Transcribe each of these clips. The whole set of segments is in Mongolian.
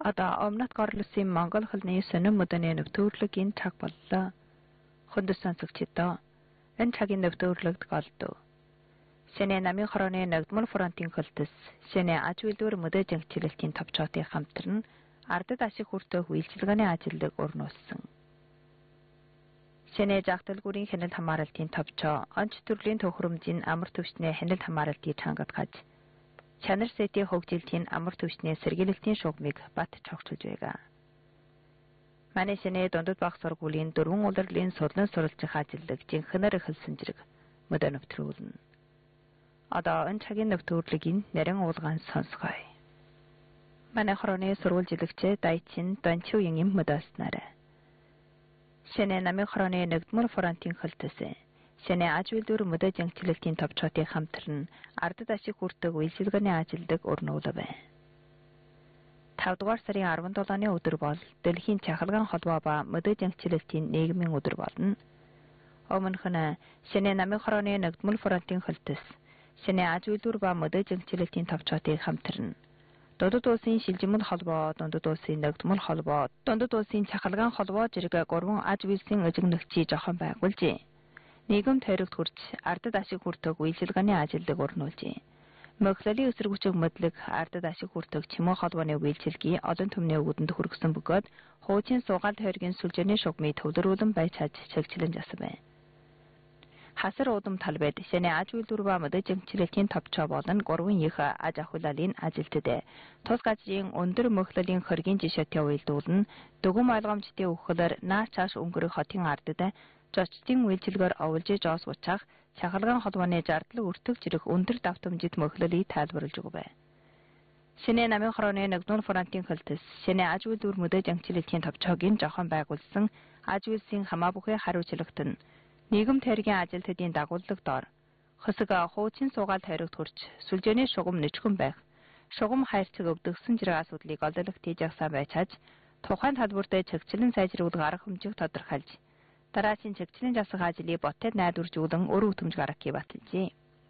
Одоо өмнөд горлосын Монгол хэлний сонин мөдөний нэвтрүүлгийн цаг боллоо. Хүндэс сонсогчдоо энэ цагийн нэвтрүүлэгт голдов. Сэнэ намын хорооны нэгдмэл фронтын хөлтөс сэнэ аж үйлдвэр мөдөж ангчлалтын товчоотын хамтран ардад ашиг хүртэх үйлчилгээний ажилд өрнүүлсэн. Сэнэ жагталгүрийн хяналт хамааралтын товчоо онц төрлийн төхөөрөмжийн амар төвчний хяналт хамааралтыг хангадгаж чанар сэтийн хөгжилтийн амар төвчний сэргийлэлтийн шугамыг бат цогцолж байгаа. Манай сэнэ дундад баг сургуулийн 4 улирлын судлан суралцах ажилд жинхэнээр эхэлсэн зэрэг мөдөө нэвтрүүлнэ. Одоо энэ цагийн нэвтрүүлгийн нарийн уулгаан сонсгоё. Манай хорооны сурвалжилагч Дайчин Дончуугийн юм мөдөөснараа. Сэнэ намын хорооны нэгдмэл фронтын хөлтөс сэнэ аж үйлдвэр мөдөж ангчлалтын товчоотын хамтран ардад ашиг хүртэх үйлчилгээний ажилд өрнүүлв. 5 дугаар сарын 17-ны өдөр бол Дэлхийн Чахалгаан холбоо ба мөдөж ангчлалтын нийгмийн өдөр болно. Өмнөх нь сэнэ намын хорооны нэгдмэл фронтын хөлтөс сэнэ аж үйлдвэр ба мөдөж ангчлалтын товчоотын хамтран Дундад улсын шилжимэл холбоо, дундад улсын нэгдмэл холбоо, дундад улсын чахалгаан холбоо зэрэг 3 аж үйлсийн эзэгнэгчийг жохон байгуулжээ. Нийгэм тойрогт хүрч ардад ашиг хүртэх үйлчилгээний ажилд өрнүүлжээ. Мөхлөлийн эсэргүүцэг мэдлэг ардад ашиг хүртэх чимээ холбооны үйлчилгээ олон түмний өвдөнд хүргэсэн бөгөөд хуучин суугаал тойргийн сүлжээний шугамыг төвлөрүүлэн байж чаж чигчлэн жасан байна. Хасар удам талбайд сэнэ аж үйлдвэр ба мөдөж ангчлалтын товчоо болон 3 их аж ахуйлалын ажилтд тус газрын өндөр мөхлөлийн хоргийн жишээтэй уялдуулна дүгм ойлгомжтой өгөхлөөр наа цааш өнгөрөх хотын ардад зочдын үйлчилгээр оволж жоос учаах чахалгаан холбооны зардал өртөг зэрэг өндөр давтамжит мөхлөлийг тайлбарлаж өгвэ. Сэнэ намын хорооны нэгдмэл фронтын хөлтөс сэнэ аж үйлдвэр мөдөж ангчлалтын товчоогийн жохон байгуулсан аж үйлсийн хамаа бүхий хариуцлагт нь нийгэм тойргийн ажилтнуудын дагуулдаг дор хөсөг хуучин суугаал тойрогт хүрч сүлжээний шугам нэчгэн байх шугам хайрцаг өвдөгсөн зэрэг асуудлыг олоолох тийжагсаа байж чаж тухайн талбарт чигчлэн сайжруулах арга хэмжээг тодорхойлж дараагийн чигчлэн засах ажлыг ботед найдваржуулан өр хөтөмж гаргахыг баталжээ.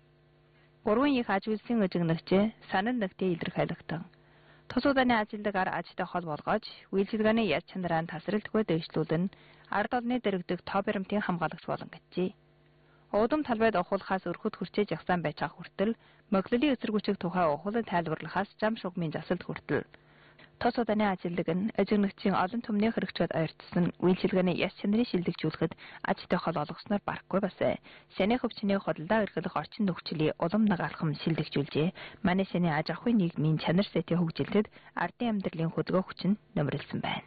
3 их аж үйлсийн эзэгнэгч санал нэгтээ илэрхийлэгтэн тус удааны ажилдгаар ажтай хол болгож үйлчилгээний яд чанараа тасралтгүй дэвшлүүлэн ард олны дэрэгдэх тоо баримтын хамгаалагч болон гэжээ. Уудам талбайд ухуулахаас өрхөд хүрчээж явсан байж ах хүртэл мөхлөлийн эсэргүүцэг тухай ухуулан тайлбарлахаас зам шугамын засалд хүртэл тус удааны ажилдаг нь эзэгнэгчийн олон түмний хэрэгцээд ойртсон үйлчилгээний яд чанарыг шилжүүлэхэд ажтай хол олгосноор барахгүй басэ. Сэнэ хөвчний худалдаа эрхлэх орчин нөхцөлийг улам нэг алхам шилжүүлжээ. Манай сэнэ аж ахуйн нийгмийн чанар сэтийн хөгжилтэд ардын амьдралын хөдөлгөөх хүчин нэмрэлсэн байна.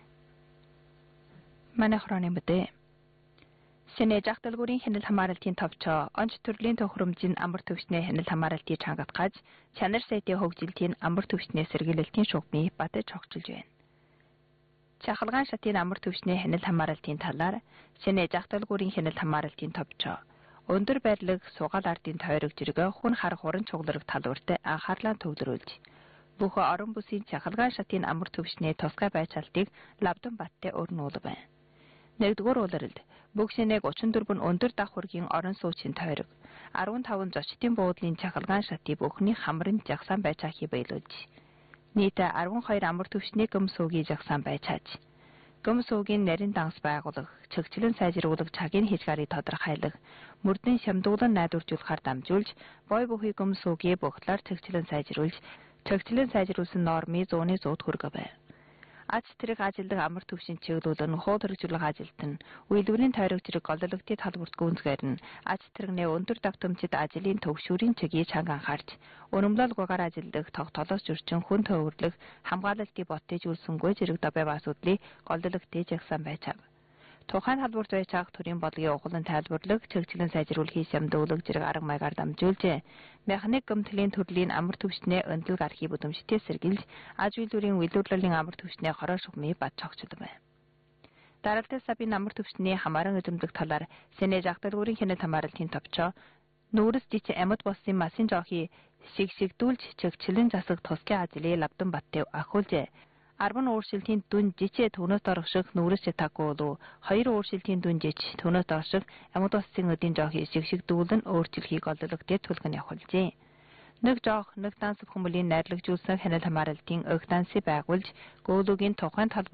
Манай хорооны мөдөө сэнэ жагталгүрийн хяналт хамааралтын товчоо онц төрлийн төхөөрөмжийн амар төвчний хяналт хамааралтыг хангадгаж чанар сэтийн хөгжилтийн амар төвчний сэргийлэлтийн шугамыг батж цогцолж байна. Чахалгаан шатын амар төвчний хяналт хамааралтын талаар сэнэ жагталгүрийн хяналт хамааралтын товчоо өндөр байрлал суугаал ардын тойрог зэрэг хүн хар хуран чугларах талбарт анхаарлаа төвлөрүүлж бүх орон бүсийн чахалгаан шатын амар төвчний тусгай байцаалтыг лавдан баттай өрнүүлв байна. Нэгдүгээр улирлд бүх сэнэг 34 өндөр давхургийн орон суучин тойрог 15 зочдын буудлын чахалгаан шатыг бүхний хамрын жагсаан байцаахыг биелүүлж нийт 12 амар төвчний гөм суугийг жагсаан байцааж гөм суугийн нарийн данс байгуулах чигчлэн сайжруулах цагийн хязгаарыг тодорхойлох мөрдөн шамдуулан найдваржуулахаар дамжуулж бой бүхий гөм суугийг бүх талаар чигчлэн сайжруулсан нормыг 100-ны 100 хүргэв. Ач тэрэг ажилдаг амар төвшин чиглүүлэн хууль хэрэгжүүлэх ажилт нь үйлдвэрийн тойрог зэрэг голлогдын талбарт гүнзгээр нь ач тэрэгний өндөр давтамжид ажлын төвшүүрийн чигийг чанга анхаарч өнөмлөлгүйгээр ажилдаг тогтолоос зөрчин хүн төвөрлөх хамгаалалтыг боттэжүүлсэнгүй зэрэг добяв асуудлыг голлогдын жагсан байцаав. Тухайн талбарт байцаах төрийн бодлогын ухаалан тайлбарлах чигчлэн сайжруулахыг шамдуулах зэрэг арга маягаар дамжуулжээ. Механик гэмтлийн төрлийн амар төвчний өндлөг архив бүдэмжтэй сэргийлж аж үйлдвэрийн үйлдвэрлэлийн амар төвчний хороо шугамыг бат цогцолв байна. Дараалал сабын амар төвчний хамааран эзэмдэх талаар сэнэ жагталгүрийн хяналт хамааралтын товчоо нүүрс жич амьд болсон масын жоохи шигшигдүүлж чигчлэн засах тусгай ажлыг лавдан баттай ахиулжээ. 10 өөрчлөлтийн дүн жичээ төнөөс дорших нүүрс чатаагүй болов 2 өөрчлөлтийн дүн жич төнөөс дорших амьд болсон эдийн жоохи шигшигдүүлэн өөрчлөлхийг олдогдээ түлхэн явуулжээ. Нэг жоох нэг дансах хүмүүлийн найрлагжуулсан хяналт хамааралтын өх дансыг байгуулж, гөөлөгийн тухайн